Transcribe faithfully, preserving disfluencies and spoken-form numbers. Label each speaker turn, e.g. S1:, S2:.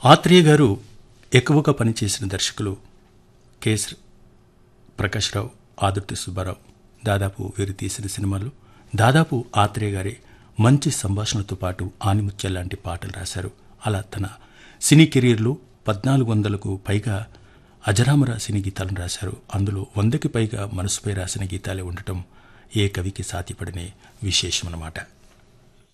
S1: ఆత్రేయ గారు ఎక్కువగా పనిచేసిన దర్శకులు కెఎస్ ప్రకాశ్రావు, ఆదుర్తి సుబ్బారావు. దాదాపు వీరు తీసిన సినిమాలు దాదాపు ఆత్రేయ గారే మంచి సంభాషణతో పాటు ఆనిముత్యాల లాంటి పాటలు రాశారు. అలా తన సినీ కెరీర్లో పద్నాలుగు వందలకు పైగా అజరామర సినీ గీతాలను రాశారు. అందులో వందకి పైగా మనసుపై రాసిన గీతాలే ఉండటం ఏ కవికి సాధ్యపడనే విశేషమన్నమాట.